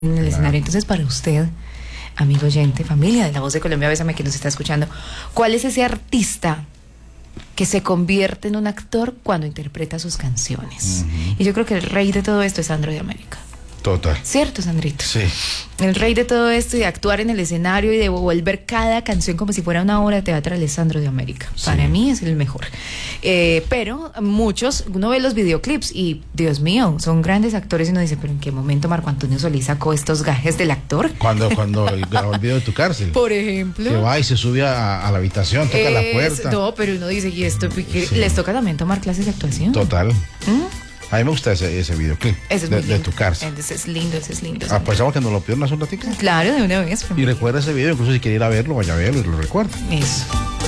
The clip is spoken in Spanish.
en el escenario. Entonces, para usted, amigo oyente, familia de La Voz de Colombia, bésame que nos está escuchando, ¿cuál es ese artista que se convierte en un actor cuando interpreta sus canciones? Y yo creo que el rey de todo esto es Sandro de América. Total. ¿Cierto, Sandrito? Sí. El rey de todo esto y de actuar en el escenario y de volver cada canción como si fuera una obra teatral es Sandro de América. Sí. Para mí es el mejor. Pero muchos, uno ve los videoclips y, Dios mío, son grandes actores y uno dice, pero ¿en qué momento Marco Antonio Solís sacó estos gajes del actor? Cuando grabó el video de Tu Cárcel. Por ejemplo. Que va y se sube a la habitación, toca la puerta. No, pero uno dice, ¿y esto? Sí. ¿Les toca también tomar clases de actuación? Total. A mí me gusta ese videoclip de Tu Cárcel. Ese es lindo. Pensamos que nos lo pidieron hace un ratito. Claro, de una vez. Y recuerda ese video, incluso si quiere ir a verlo, vaya a verlo y lo recuerda. Eso.